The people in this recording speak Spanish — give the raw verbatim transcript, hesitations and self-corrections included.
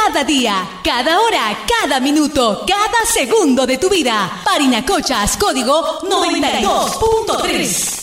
cada día, cada hora, cada minuto, cada segundo de tu vida. Parinacochas, código noventa y dos punto tres.